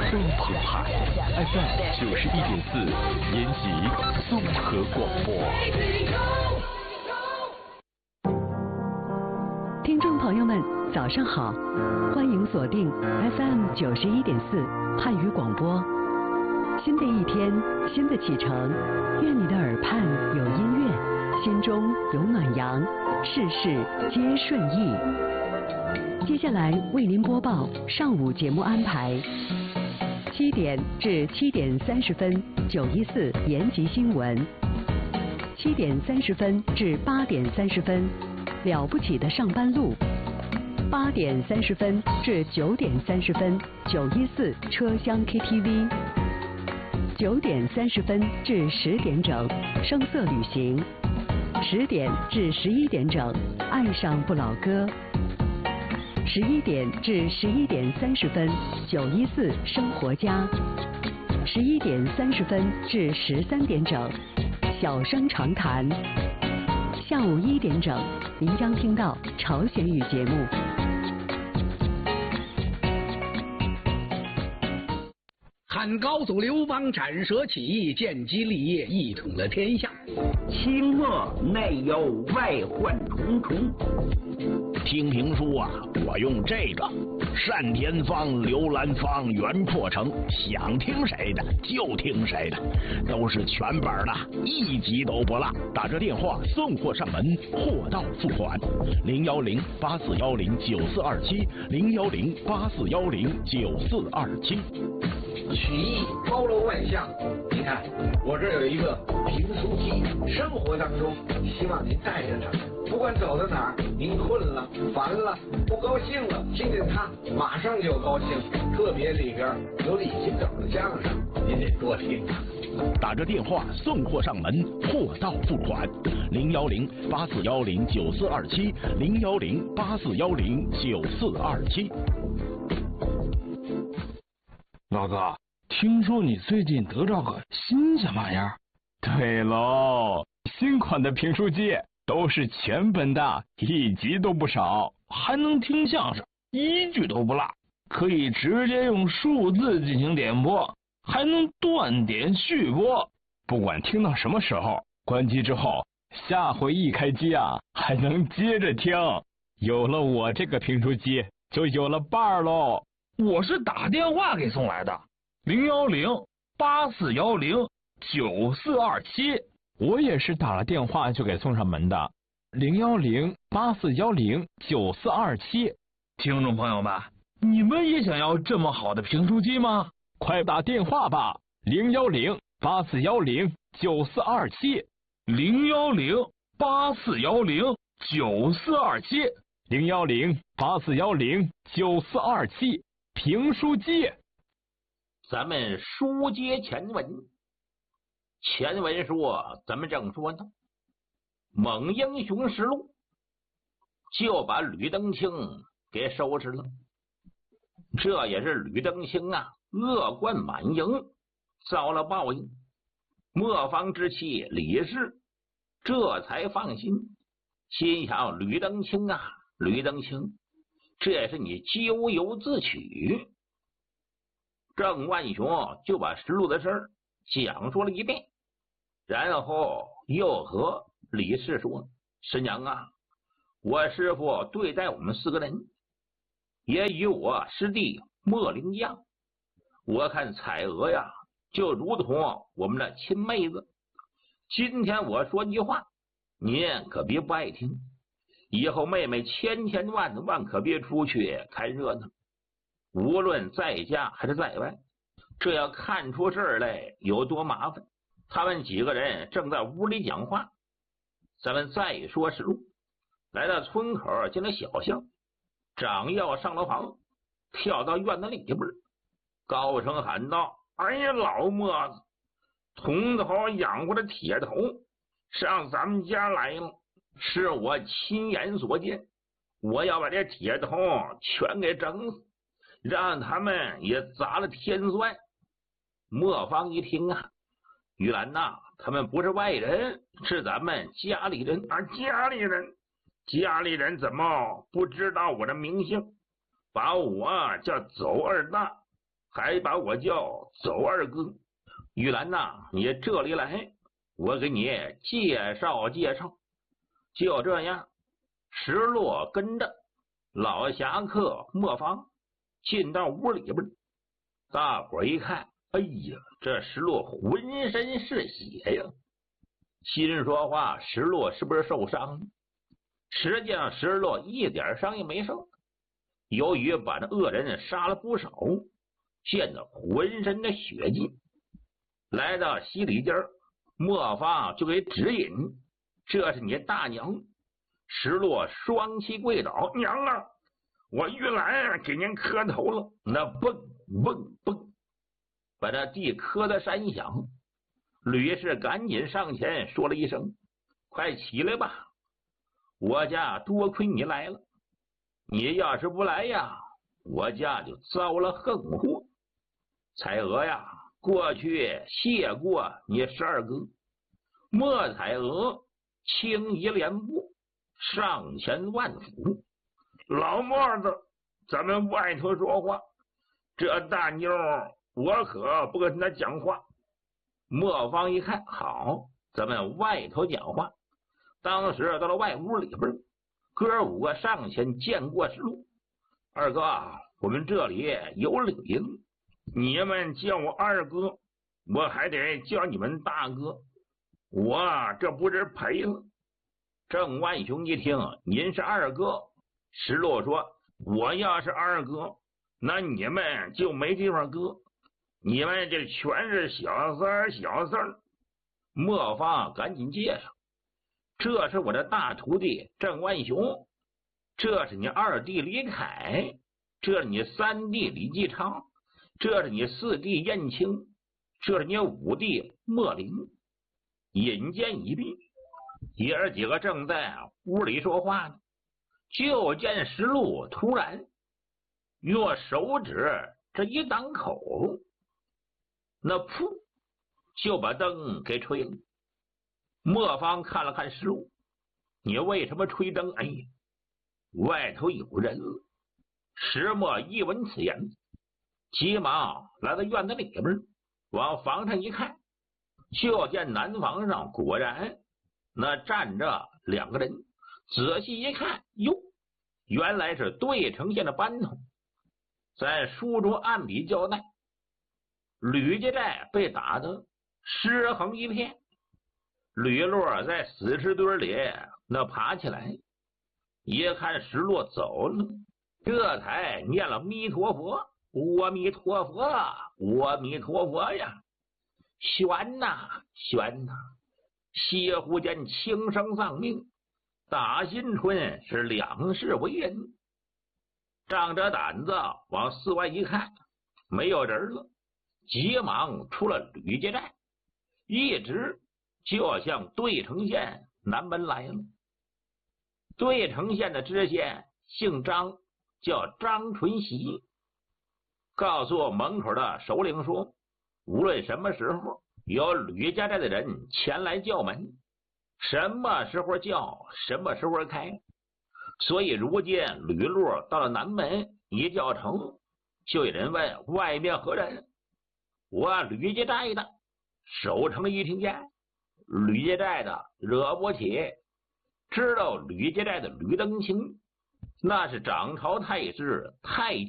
综合台 FM 91.4，延吉综合广播。 听众朋友们，早上好，欢迎锁定 FM 91.4汉语广播。新的一天，新的启程，愿你的耳畔有音乐，心中有暖阳，事事皆顺意。接下来为您播报上午节目安排：7点至7点30分914延吉新闻；7点30分至8点30分了不起的上班路；8点30分至9点30分914车厢 KTV；9点30分至10点整声色旅行；10点至11点整爱上不老歌；11点至11点30分914生活家；11点30分至13点整小声长谈。下午1点整，您将听到朝鲜语节目。 汉高祖刘邦斩蛇起义，建基立业，一统了天下。 清末内忧外患重重。 听评书啊，我用这个单田芳、刘兰芳、袁阔成，想听谁的就听谁的，都是全本的，一集都不落。打这电话送货上门，货到付款。010-8410-9427，010-8410-9427。 曲艺包罗万象，你看我这有一个评书机，生活当中希望您带着它，不管走到哪儿，您困了、烦了、不高兴了，听见它马上就高兴。特别里边有李金斗的相声，您得多听啊。 打着电话送货上门，货到付款。010-8410-9427，010-8410-9427。 老哥，听说你最近得着个新什么玩意儿？ 对喽，新款的评书机都是全本的，一集都不少， 还能听相声，一句都不落，可以直接用数字进行点播，还能断点续播， 不管听到什么时候，关机之后，下回一开机啊，还能接着听。有了我这个评书机，就有了伴儿喽。 我是打电话给送来的，010-8410-9427。 我也是打了电话就给送上门的，010-8410-9427。 听众朋友们，你们也想要这么好的评书机吗？ 快打电话吧，010-8410-9427， 010-8410-9427， 010-8410-9427。评书机， 咱们书接前文。前文说，咱们正说呢，猛英雄实录就把吕登清给收拾了。这也是吕登清啊恶贯满盈，遭了报应。磨坊之妻李氏这才放心，心想吕登清啊，吕登清，这也是你咎由自取。郑万雄就把实录的事儿讲述了一遍，然后又和李氏说：“师娘啊，我师父对待我们4个人，也与我师弟莫灵一样。我看彩娥呀，就如同我们的亲妹子。今天我说句话，您可别不爱听。以后妹妹千万可别出去看热闹，无论在家还是在外，这要看出事儿来有多麻烦。”他们几个人正在屋里讲话，咱们再说实录。来到村口，进了小巷，长要上了房，跳到院子里边，高声喊道：“哎呀，老磨子，童头养活的铁头上咱们家来了，是我亲眼所见，我要把这铁头全给整死，让他们也砸了天算。”磨坊一听啊，玉兰呐，他们不是外人，是咱们家里人啊！家里人怎么不知道我的名姓，把我叫走二大？ 还把我叫走二哥。玉兰呐，你这里来，我给你介绍介绍。就这样，石落跟着老侠客磨坊进到屋里边，大伙一看，哎呀，这石落浑身是血呀！心说话，石落是不是受伤？实际上，石落一点伤也没受。由于把那恶人杀了不少，现得浑身的血迹。来到洗礼间，磨坊就给指引，这是你大娘。石落双膝跪倒，娘啊，我玉兰给您磕头了。那蹦蹦蹦，把这地磕得山响。吕氏赶紧上前说了一声：“快起来吧，我家多亏你来了，你要是不来呀，我家就遭了横祸。彩娥呀，过去谢过你12哥。”莫彩娥轻移莲步，上前万福：“老莫子，咱们外头说话，这大妞我可不跟他讲话。”磨坊一看，好，咱们外头讲话。当时到了外屋里边，哥5个上前见过石路。二哥，我们这里有礼，你们叫我二哥，我还得叫你们大哥，我这不是赔了。郑万雄一听，您是二哥。石路说，我要是二哥，那你们就没地方搁，你们这全是小三儿小四儿。磨坊赶紧介绍，这是我的大徒弟郑万雄，这是你二弟李凯，这是你三弟李继昌，这是你四弟燕青，这是你五弟莫林。引荐一毕，爷儿几个正在屋里说话呢，就见石路突然用手指这一挡口，那噗就把灯给吹了。磨坊看了看石路，你为什么吹灯？哎呀，外头有人了。石磨一闻此言，急忙来到院子里边，往房上一看，就见南房上果然那站着2个人。仔细一看，哟，原来是对城县的班头。在书中按笔交代，吕家寨被打得尸横一片，吕洛在死尸堆里那爬起来，一看石洛走了，这才念了弥陀佛，阿弥陀佛，阿弥陀佛呀！悬呐悬呐！歇忽间轻生丧命，打新春是2世为人。仗着胆子往4外一看，没有人了，急忙出了吕家寨，一直就向对城县南门来了。对城县的知县姓张，叫张纯喜，告诉门口的首领说，无论什么时候有吕家寨的人前来叫门，什么时候叫什么时候开。所以如今吕路到了南门一叫成，就有人问外面何人？我吕家寨的。守城一听见吕家寨的，惹不起。知道吕家寨的吕登清，那是掌朝太师太